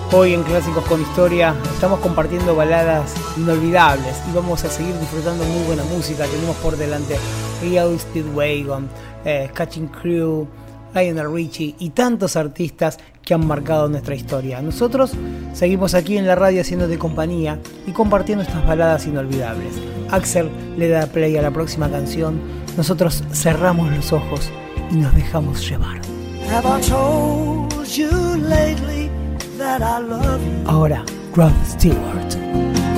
Hoy en Clásicos con Historia estamos compartiendo baladas inolvidables y vamos a seguir disfrutando muy buena música. Tenemos por delante Real Speedwagon, Catching Crew, Lionel Richie y tantos artistas que han marcado nuestra historia. Nosotros seguimos aquí en la radio haciendo de compañía y compartiendo estas baladas inolvidables. Axel le da play a la próxima canción, nosotros cerramos los ojos y nos dejamos llevar. Have I told you lately that I love you? Ahora, Rod Stewart.